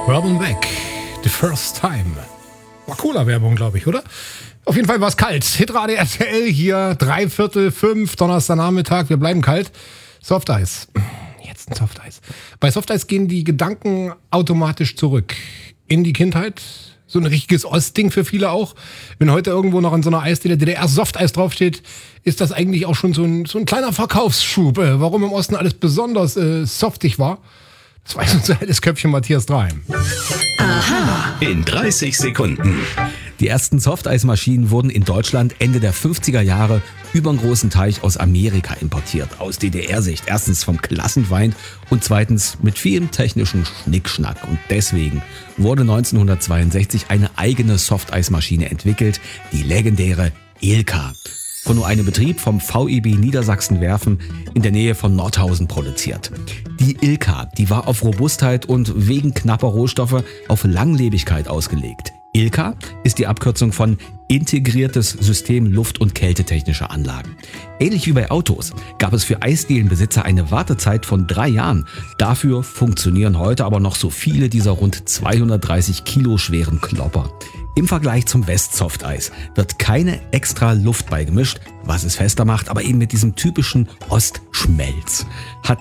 Robin Beck, The First Time. War Cola-Werbung, glaube ich, oder? Auf jeden Fall war es kalt. Hitradio RTL hier, 4:45, Donnerstagnachmittag. Wir bleiben kalt. Softeis. Jetzt ein Softeis. Bei Softeis gehen die Gedanken automatisch zurück. In die Kindheit. So ein richtiges Ostding für viele auch. Wenn heute irgendwo noch an so einer Eisdiele DDR Softeis draufsteht, ist das eigentlich auch schon so ein kleiner Verkaufsschub. Warum im Osten alles besonders softig war, das weiß unser helles Köpfchen Matthias Dreim. Aha. In 30 Sekunden. Die ersten Softeismaschinen wurden in Deutschland Ende der 50er Jahre über einen großen Teich aus Amerika importiert. Aus DDR-Sicht. Erstens vom Klassenfeind und zweitens mit vielem technischen Schnickschnack. Und deswegen wurde 1962 eine eigene Softeismaschine entwickelt, die legendäre Ilka. Von nur einem Betrieb vom VEB Niedersachsen-Werfen in der Nähe von Nordhausen produziert. Die Ilka, die war auf Robustheit und wegen knapper Rohstoffe auf Langlebigkeit ausgelegt. Ilka ist die Abkürzung von Integriertes System Luft- und Kältetechnischer Anlagen. Ähnlich wie bei Autos gab es für Eisdielenbesitzer eine Wartezeit von 3 Jahren. Dafür funktionieren heute aber noch so viele dieser rund 230 Kilo schweren Klopper. Im Vergleich zum West-Softeis wird keine extra Luft beigemischt, was es fester macht, aber eben mit diesem typischen Ostschmelz. Hat